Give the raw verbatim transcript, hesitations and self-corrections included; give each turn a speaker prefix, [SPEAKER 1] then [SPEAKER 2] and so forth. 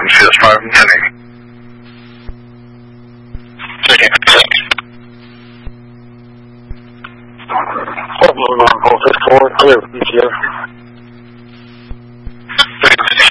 [SPEAKER 1] on C S five and ten. Checking. Hold on, hold this forward, clear, B T R.